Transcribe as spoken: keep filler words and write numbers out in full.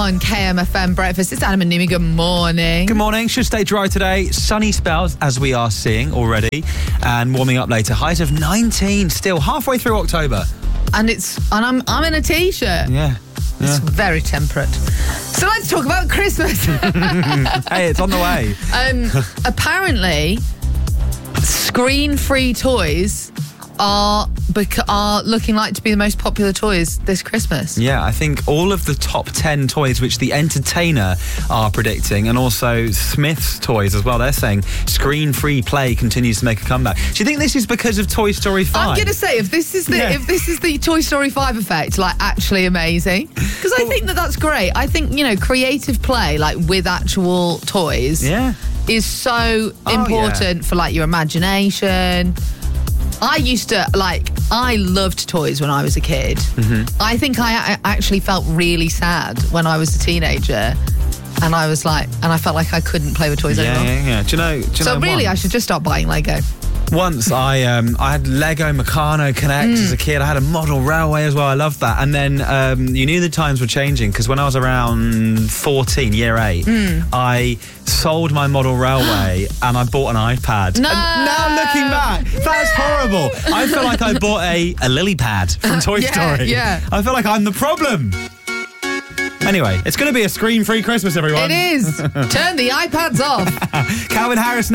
On K M F M Breakfast, it's Adam and Nimi. Good morning. Good morning. Should stay dry today. Sunny spells, as we are seeing already, and warming up later. Highs of nineteen, still halfway through October. And it's and I'm I'm in a t-shirt. Yeah. It's yeah. very temperate. So let's talk about Christmas. Hey, it's on the way. Um, apparently, screen-free toys are bec- are looking like to be the most popular toys this Christmas. Yeah, I think all of the top ten toys which the Entertainer are predicting, and also Smith's toys as well, they're saying screen-free play continues to make a comeback. Do you think this is because of Toy Story five? I'm going to say, if this is the Yeah. if this is the Toy Story five effect, like, actually amazing. Because I think that that's great. I think, you know, creative play, like, with actual toys, Yeah. is so Oh, important yeah. for, like, your imagination. I used to, like, I loved toys when I was a kid. Mm-hmm. I think I a- actually felt really sad when I was a teenager. And I was like, and I felt like I couldn't play with toys Yeah, anymore. yeah, yeah. Do you know? Do you So know really, I once- should just start buying Lego. Once I um, I had Lego Meccano Connect Mm. as a kid. I had a model railway as well. I loved that. And then um, you knew the times were changing, because when I was around fourteen, year eight, Mm. I sold my model railway and I bought an iPad. No! And now looking back, that's horrible. I feel like I bought a, a lily pad from Toy Yeah, Story. yeah. I feel like I'm the problem. Anyway, it's going to be a screen-free Christmas, everyone. It is. Turn the iPads off. Calvin Harris.